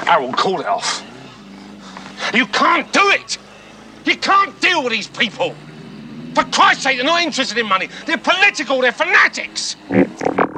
Harold, call it off. You can't do it. You can't deal with these people. For Christ's sake, they're not interested in money. They're political. They're fanatics.